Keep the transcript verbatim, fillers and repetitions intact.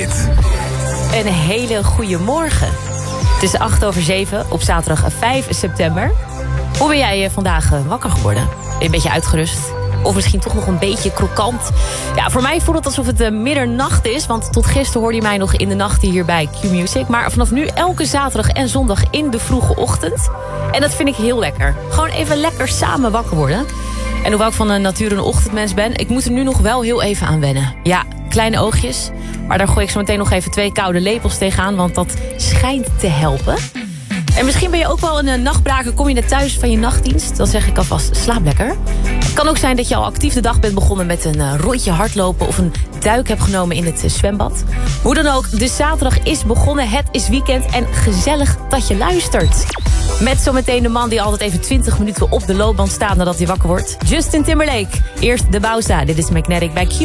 Hit. Een hele goede morgen. Het is acht over zeven op zaterdag vijf september. Hoe ben jij vandaag wakker geworden? Ben je een beetje uitgerust? Of misschien toch nog een beetje krokant? Ja, voor mij voelt het alsof het middernacht is. Want tot gisteren hoorde je mij nog in de nacht hier bij Q-Music. Maar vanaf nu elke zaterdag en zondag in de vroege ochtend. En dat vind ik heel lekker. Gewoon even lekker samen wakker worden. En hoewel ik van de natuur een ochtendmens ben, ik moet er nu nog wel heel even aan wennen. Ja, kleine oogjes. Maar daar gooi ik zo meteen nog even twee koude lepels tegenaan. Want dat schijnt te helpen. En misschien ben je ook wel een uh, nachtbraker. Kom je net thuis van je nachtdienst. Dan zeg ik alvast, slaap lekker. Het kan ook zijn dat je al actief de dag bent begonnen met een uh, rondje hardlopen. Of een duik hebt genomen in het uh, zwembad. Hoe dan ook, de zaterdag is begonnen. Het is weekend en gezellig dat je luistert. Met zometeen de man die altijd even twintig minuten op de loopband staat nadat hij wakker wordt. Justin Timberlake. Eerst de Bausa. Dit is Magnetic bij Q.